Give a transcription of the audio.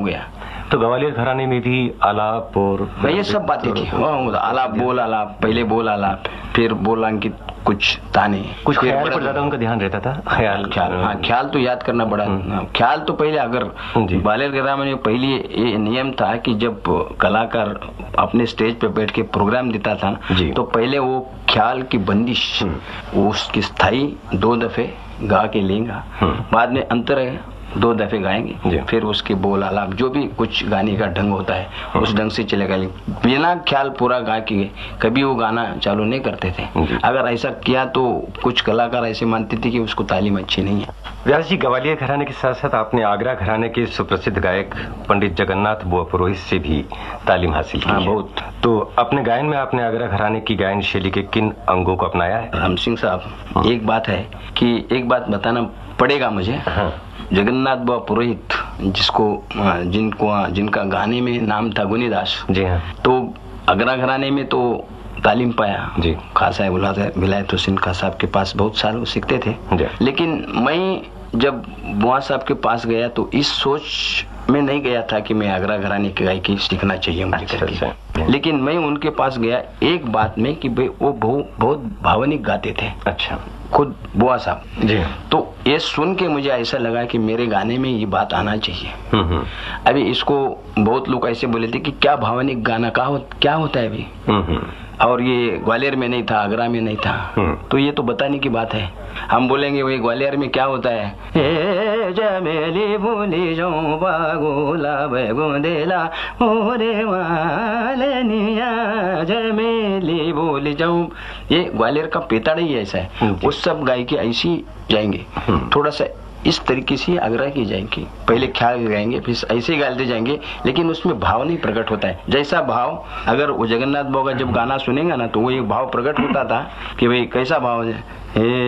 गया। तो ग्वालियर घराने में भी आलाप और ये सब बातें थी। आलाप, बोल आलाप, पहले बोल आलाप, फिर बोल अंकित, कुछ ताने, कुछ ख्याल पर ज्यादा उनका ध्यान रहता था। ख्याल, हाँ, ख्याल तो याद करना पड़ा। ख्याल तो पहले, अगर ग्वालियर घराने में पहले ये नियम था कि जब कलाकार अपने स्टेज पे बैठ के प्रोग्राम देता था तो पहले वो ख्याल की बंदिश उसकी स्थाई 2 दफे गा के लेगा, बाद में अंतर है 2 दफे गाएंगे, फिर उसके बोल आलाप जो भी कुछ गाने का ढंग होता है उस ढंग से चलेगा। बिना ख्याल पूरा गा के कभी वो गाना चालू नहीं करते थे। अगर ऐसा किया तो कुछ कलाकार ऐसे मानते थे कि उसको तालीम अच्छी नहीं है। व्यास जी, ग्वालियर घराने के साथ साथ आपने आगरा घराने के सुप्रसिद्ध गायक पंडित जगन्नाथ बुआ पुरोहित से भी तालीम हासिल की है। बहुत। तो अपने गायन में आपने आगरा घराने की गायन शैली के किन अंगों को अपनाया है? राम सिंह साहब, एक बात है कि एक बात बताना पड़ेगा मुझे। जगन्नाथ बुआ पुरोहित जिनका गाने में नाम था गुनीदास जी हाँ, तो आगरा घराने में तो तालीम पाया जी। खां साहब विलायत हुसैन खां साहब के पास बहुत साल वो सीखते थे। लेकिन मैं जब बुआ साहब के पास गया तो इस सोच में नहीं गया था कि मैं आगरा घराने की गायकी सीखना चाहिए मुझे करके। लेकिन मैं उनके पास गया एक बात में कि भाई वो बहुत भावनिक गाते थे। अच्छा, खुद बुआ साहब जी। तो ये सुन के मुझे ऐसा लगा कि मेरे गाने में ये बात आना चाहिए। अभी इसको बहुत लोग ऐसे बोले थे कि क्या भावनिक गाना क्या होता है अभी, और ये ग्वालियर में नहीं था, आगरा में नहीं था, तो ये तो बताने की बात है। हम बोलेंगे वही ग्वालियर में क्या होता है, हे जमेली भूली जाऊं बागोला बेगुंदेला मोरे वालनिया जमेली भूली जाऊं, ये ग्वालियर का पेताड़ा ही ऐसा है। वो सब गायकी ऐसी जाएंगे, थोड़ा सा इस तरीके से आग्रह की जाएंगी, पहले ख्याल गाएंगे फिर ऐसे ही गाते जाएंगे, लेकिन उसमें भाव नहीं प्रकट होता है। जैसा भाव अगर वो जगन्नाथ बुआ का जब गाना सुनेगा ना तो वो एक भाव प्रकट होता था कि भाई कैसा भाव है,